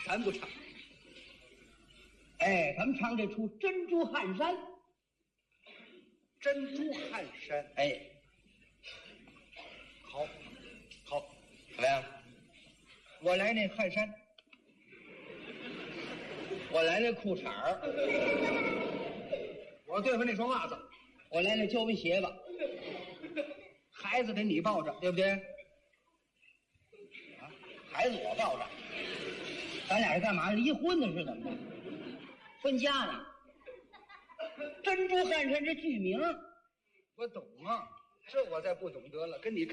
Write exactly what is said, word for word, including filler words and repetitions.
咱不唱。 哎，咱们唱这出《珍珠汗衫》。 珍珠汗衫， 哎， 好，好， 怎么样？ 我来那汗衫， 我来那裤衩儿， 我对付那双袜子， 我来那胶皮鞋吧。 孩子得你抱着，对不对？ 啊，孩子我抱着，咱俩是干嘛？离婚的是怎么着？分家呢？珍珠汗衫这剧名， 我懂啊，这我再不懂得了，跟你。